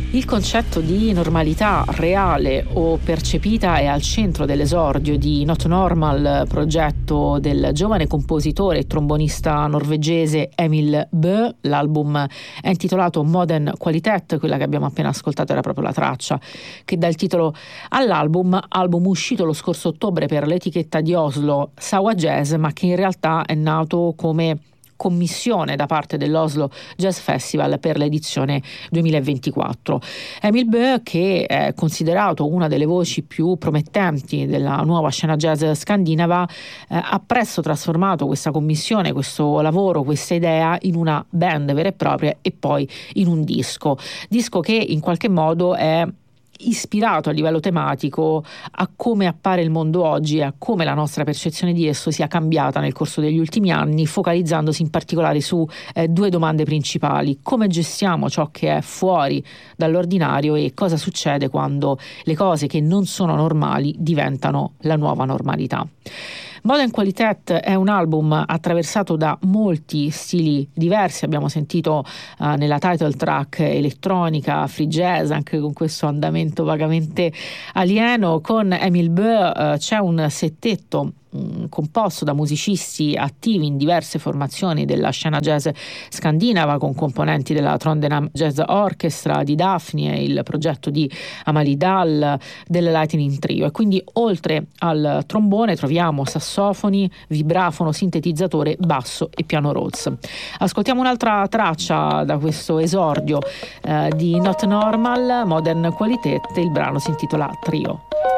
Il concetto di normalità reale o percepita è al centro dell'esordio di Not Normal, progetto del giovane compositore e trombonista norvegese Emil Bø. L'album è intitolato Modern Qualitet, quella che abbiamo appena ascoltato era proprio la traccia che dà il titolo all'album, album uscito lo scorso ottobre per l'etichetta di Oslo Sawa Jazz, ma che in realtà è nato come commissione da parte dell'Oslo Jazz Festival per l'edizione 2024. Emil Bø, che è considerato una delle voci più promettenti della nuova scena jazz scandinava, ha presto trasformato questa commissione, questo lavoro, questa idea in una band vera e propria e poi in un disco che in qualche modo è ispirato a livello tematico a come appare il mondo oggi e a come la nostra percezione di esso sia cambiata nel corso degli ultimi anni, focalizzandosi in particolare su due domande principali: come gestiamo ciò che è fuori dall'ordinario e cosa succede quando le cose che non sono normali diventano la nuova normalità. Modern Qualitet è un album attraversato da molti stili diversi. Abbiamo sentito nella title track elettronica, free jazz, anche con questo andamento vagamente alieno. Con Emil Bø c'è un settetto composto da musicisti attivi in diverse formazioni della scena jazz scandinava, con componenti della Trondheim Jazz Orchestra, di Daphne, il progetto di Amalie Dahl, del Lightning Trio. E quindi oltre al trombone troviamo sassofoni, vibrafono, sintetizzatore, basso e piano Rhodes. Ascoltiamo un'altra traccia da questo esordio di Not Normal, Modern Qualitet. Il brano si intitola Trio.